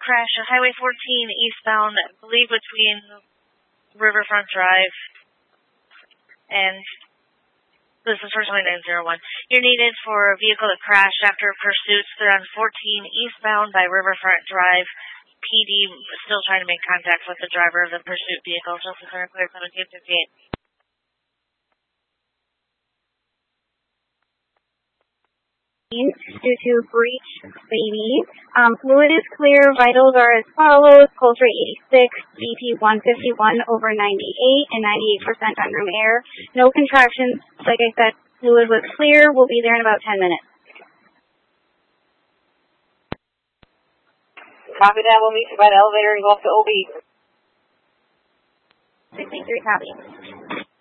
crash on Highway 14 eastbound, I believe between Riverfront Drive and this is for 2901. You're needed for a vehicle that crashed after pursuits. They're on 14 eastbound by Riverfront Drive. PD still trying to make contact with the driver of the pursuit vehicle. Justin Center, clear 1758. 22 breach, baby. Fluid is clear. Vitals are as follows. Pulse rate 86, BP 151 over 98, and 98% on room air. No contractions. Like I said, fluid was clear. We'll be there in about 10 minutes. Copy that. We'll meet you by the elevator and go up to OB. 63, copy.